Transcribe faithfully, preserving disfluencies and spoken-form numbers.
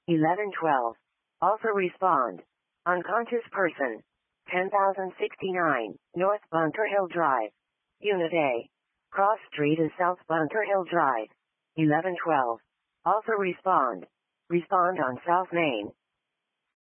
eleven twelve. Also respond. Unconscious person. ten thousand sixty-nine, North Bunker Hill Drive. Unit A. Cross Street is South Bunker Hill Drive. eleven twelve. Also respond. Respond on South Main.